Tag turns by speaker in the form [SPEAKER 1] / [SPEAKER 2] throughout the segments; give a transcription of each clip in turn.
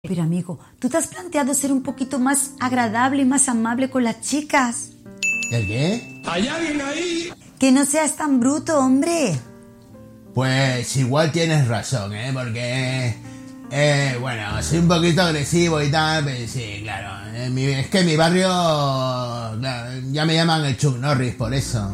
[SPEAKER 1] Pero amigo, ¿tú te has planteado ser un poquito más agradable y más amable con las chicas?
[SPEAKER 2] ¿El qué?
[SPEAKER 3] ¿Hay alguien ahí?
[SPEAKER 1] Que no seas tan bruto, hombre.
[SPEAKER 2] Pues igual tienes razón, porque... bueno, soy un poquito agresivo y tal, pero sí, claro. Es que en mi barrio claro, ya me llaman el Chuck Norris por eso.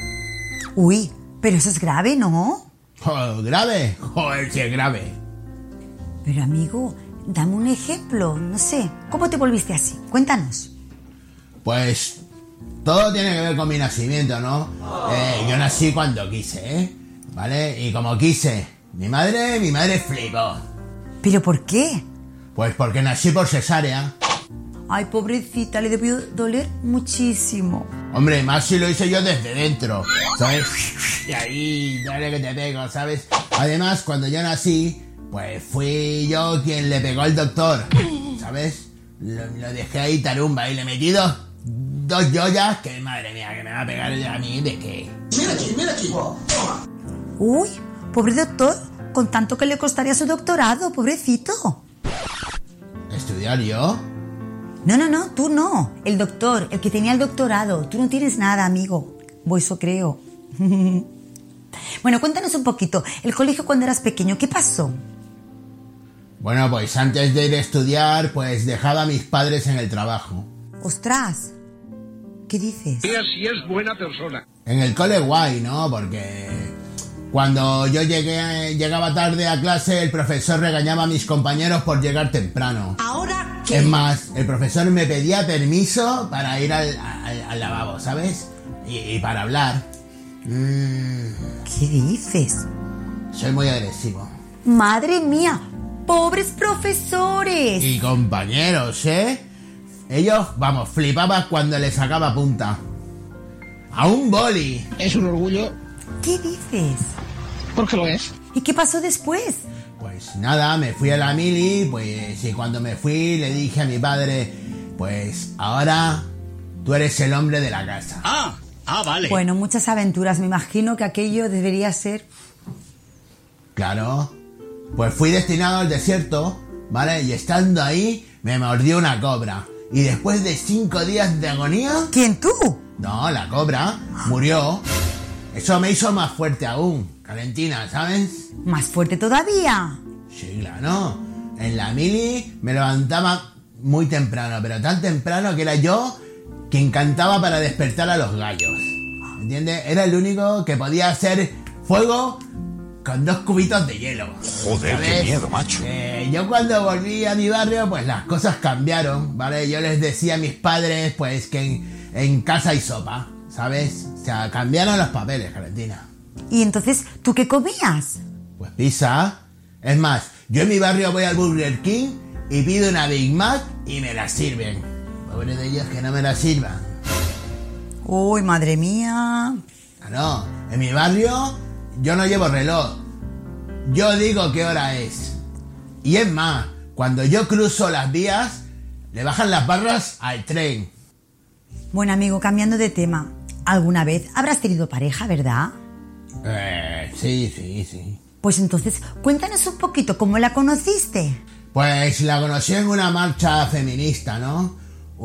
[SPEAKER 1] Uy, pero eso es grave, ¿no?
[SPEAKER 2] Oh, ¿grave? Joder, sí es grave.
[SPEAKER 1] Pero amigo, dame un ejemplo, no sé. ¿Cómo te volviste así? Cuéntanos.
[SPEAKER 2] Pues todo tiene que ver con mi nacimiento, ¿no? Yo nací cuando quise, ¿vale? Y como quise, mi madre flipó.
[SPEAKER 1] ¿Pero por qué?
[SPEAKER 2] Pues porque nací por cesárea.
[SPEAKER 1] Ay, pobrecita, le debió doler muchísimo.
[SPEAKER 2] Hombre, más si lo hice yo desde dentro, ¿sabes? Y ahí, dale que te pego, ¿sabes? Además, cuando yo nací, pues fui yo quien le pegó al doctor, ¿sabes? Lo dejé ahí tarumba y le metí dos joyas que, madre mía, que me va a pegar a mí de qué.
[SPEAKER 3] Mira aquí. Toma.
[SPEAKER 1] Uy, pobre doctor, con tanto que le costaría su doctorado, pobrecito.
[SPEAKER 2] ¿Estudiar yo?
[SPEAKER 1] No, tú no. El doctor, el que tenía el doctorado. Tú no tienes nada, amigo. O eso creo. Bueno, cuéntanos un poquito. El colegio cuando eras pequeño, ¿qué pasó?
[SPEAKER 2] Bueno, pues antes de ir a estudiar, pues dejaba a mis padres en el trabajo.
[SPEAKER 1] ¡Ostras! ¿Qué dices?
[SPEAKER 3] Mira si es buena persona.
[SPEAKER 2] En el cole guay, ¿no? Porque cuando yo llegaba tarde a clase, el profesor regañaba a mis compañeros por llegar temprano.
[SPEAKER 1] ¿Ahora qué?
[SPEAKER 2] Es más, el profesor me pedía permiso para ir al lavabo, ¿sabes? Y para hablar.
[SPEAKER 1] ¿Qué dices?
[SPEAKER 2] Soy muy agresivo.
[SPEAKER 1] ¡Madre mía! ¡Pobres profesores!
[SPEAKER 2] Y compañeros, ellos, vamos, flipaban cuando les sacaba punta. A un boli.
[SPEAKER 4] Es un orgullo,
[SPEAKER 1] ¿Qué dices?
[SPEAKER 4] porque lo es.
[SPEAKER 1] ¿Y qué pasó después?
[SPEAKER 2] Pues nada, me fui a la mili, pues, y cuando me fui le dije a mi padre, pues ahora tú eres el hombre de la casa.
[SPEAKER 4] Vale.
[SPEAKER 1] Bueno, muchas aventuras. Me imagino que aquello debería ser...
[SPEAKER 2] Claro. Pues fui destinado al desierto, ¿vale? Y estando ahí, me mordió una cobra. Y después de 5 días de agonía...
[SPEAKER 1] ¿Quién, tú?
[SPEAKER 2] No, la cobra murió. Eso me hizo más fuerte aún, Valentina, ¿sabes?
[SPEAKER 1] ¿Más fuerte todavía?
[SPEAKER 2] Sí, claro. En la mili me levantaba muy temprano, pero tan temprano que era yo quien cantaba para despertar a los gallos. ¿Entiendes? Era el único que podía hacer fuego con 2 cubitos de hielo.
[SPEAKER 3] Joder,
[SPEAKER 2] ¿sabes?
[SPEAKER 3] qué miedo, macho.
[SPEAKER 2] Yo cuando volví a mi barrio, pues las cosas cambiaron, ¿vale? Yo les decía a mis padres, pues, que en casa hay sopa, ¿sabes? O sea, cambiaron los papeles, Valentina.
[SPEAKER 1] ¿Y entonces tú qué comías?
[SPEAKER 2] Pues pizza. Es más, yo en mi barrio voy al Burger King y pido una Big Mac y me la sirven. Pobre de ellos que no me la sirvan.
[SPEAKER 1] Uy, madre mía.
[SPEAKER 2] No, en mi barrio yo no llevo reloj. Yo digo qué hora es. Y es más, cuando yo cruzo las vías, le bajan las barras al tren.
[SPEAKER 1] Bueno, amigo, cambiando de tema. ¿Alguna vez habrás tenido pareja, verdad?
[SPEAKER 2] Sí.
[SPEAKER 1] Pues entonces, cuéntanos un poquito cómo la conociste.
[SPEAKER 2] Pues la conocí en una marcha feminista, ¿no?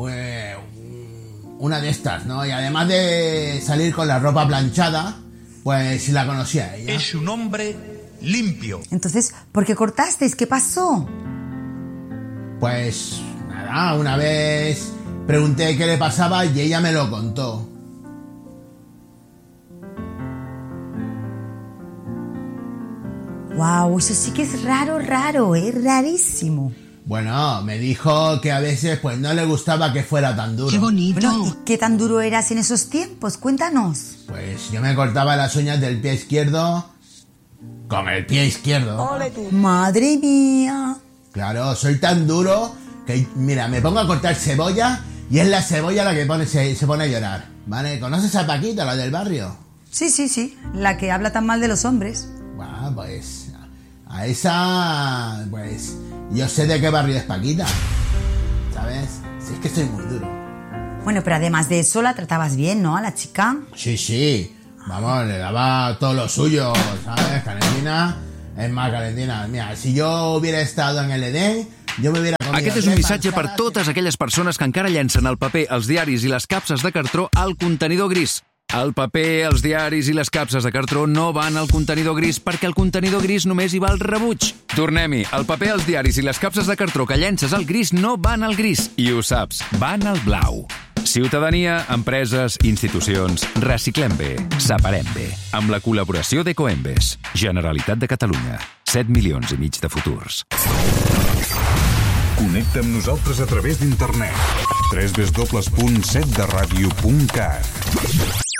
[SPEAKER 2] Una de estas, ¿no? Y además de salir con la ropa planchada, pues la conocí a ella.
[SPEAKER 5] Es un hombre limpio.
[SPEAKER 1] Entonces, ¿por qué cortasteis? ¿Qué pasó?
[SPEAKER 2] Pues nada, una vez pregunté qué le pasaba y ella me lo contó.
[SPEAKER 1] Wow, eso sí que es raro, rarísimo.
[SPEAKER 2] Bueno, me dijo que a veces pues no le gustaba que fuera tan duro.
[SPEAKER 4] ¡Qué bonito!
[SPEAKER 1] Bueno, ¿y qué tan duro eras en esos tiempos? Cuéntanos.
[SPEAKER 2] Pues yo me cortaba las uñas del pie izquierdo con el pie izquierdo.
[SPEAKER 1] Madre mía.
[SPEAKER 2] Claro, soy tan duro que, mira, me pongo a cortar cebolla y es la cebolla la que se pone a llorar, ¿vale? ¿Conoces a Paquita, la del barrio?
[SPEAKER 1] Sí, la que habla tan mal de los hombres.
[SPEAKER 2] Bueno, pues a esa, pues yo sé de qué barrio es Paquita, ¿sabes? Si es que soy muy duro.
[SPEAKER 1] Bueno, pero además de eso, la tratabas bien, ¿no? A la chica.
[SPEAKER 2] Sí, vamos, le daba todo lo suyo, ¿sabes, Valentina? Es más, Valentina, mira, si yo hubiera estado en el Edén, yo me hubiera comido
[SPEAKER 6] Aquest és un
[SPEAKER 2] 3
[SPEAKER 6] missatge per
[SPEAKER 2] manzanas
[SPEAKER 6] totes aquelles persones que encara llencen el paper, els diaris i les capses de cartró al contenidor gris. El paper, els diaris i les capses de cartró no van al contenidor gris perquè el contenidor gris només hi va al rebuig. Tornem-hi. El paper, els diaris i les capses de cartró que llences al gris no van al gris. I ho saps, van al blau. Ciutadania, empreses, institucions, reciclem bé, separem bé. Amb la col·laboració d'Ecoembes. Generalitat de Catalunya. 7,5 milions de futurs.
[SPEAKER 7] Connecta amb nosaltres a través d'internet. www.setderadio.cat